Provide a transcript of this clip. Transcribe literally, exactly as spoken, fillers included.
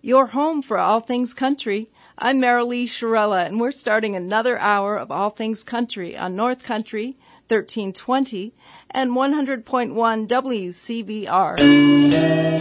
your home for all things country. I'm Marilee Shirella, and we're starting another hour of All Things Country on North Country, thirteen twenty, and one hundred point one W C V R.